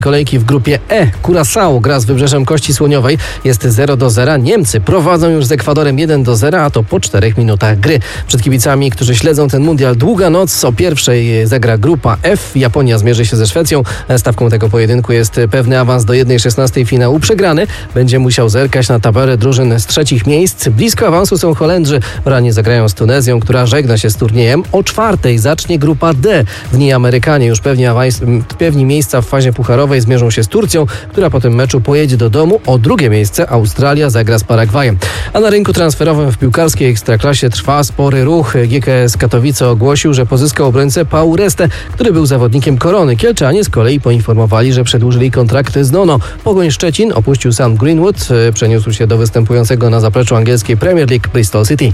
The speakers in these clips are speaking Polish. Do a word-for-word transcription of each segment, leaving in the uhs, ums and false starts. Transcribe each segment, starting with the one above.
Kolejki w grupie E. Curaçao gra z Wybrzeżem Kości Słoniowej. Jest zero do zera. Niemcy prowadzą już z Ekwadorem jeden do zera, a to po czterech minutach gry. Przed kibicami, którzy śledzą ten mundial, długa noc. O pierwszej zagra grupa F. Japonia zmierzy się ze Szwecją. Stawką tego pojedynku jest pewny awans do jednej szesnastej finału. Przegrany będzie musiał zerkać na tabelę drużyn z trzecich miejsc. Blisko awansu są Holendrzy. Rani zagrają z Tunezją, która żegna się z turniejem. O czwartej zacznie grupa D. W niej Amerykanie już pewni, awans, pewni miejsca w fazie pucharowej zmierzą się z Turcją, która po tym meczu pojedzie do domu. O drugie miejsce Australia zagra z Paragwajem. A na rynku transferowym w piłkarskiej ekstraklasie trwa spory ruch. G K S Katowice ogłosił, że pozyskał obrońcę Pau Restę, który był zawodnikiem Korony. Kielczanie z kolei poinformowali, że przedłużyli kontrakty z Nono. Pogoń Szczecin opuścił sam Greenwood, przeniósł się do występującego na zapleczu angielskiej Premier League Bristol City.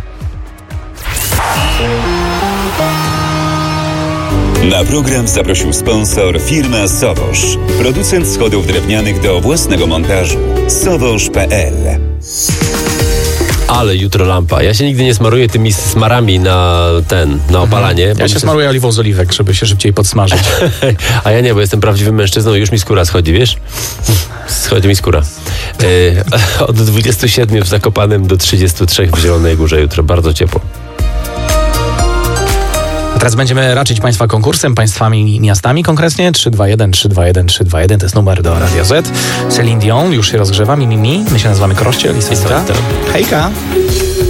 Na program zaprosił sponsor firma Sowosz, producent schodów drewnianych do własnego montażu. sowosz kropka p l. Ale jutro lampa. Ja się nigdy nie smaruję tymi smarami na ten, na opalanie. Ja się myślę... smaruję oliwą z oliwek, żeby się szybciej podsmażyć. A ja nie, bo jestem prawdziwym mężczyzną i już mi skóra schodzi, wiesz? Schodzi mi skóra. Yy, od dwudziestu siedmiu w Zakopanem do trzydziestu trzech w Zielonej Górze jutro. Bardzo ciepło. A teraz będziemy raczyć Państwa konkursem, państwami i miastami konkretnie. trzy dwa jeden, trzy dwa jeden, trzy dwa jeden to jest numer do Radia Z. Celine Dion już się rozgrzewa, mi, mi, mi. My się nazywamy Kroście, Lisa. Hejka!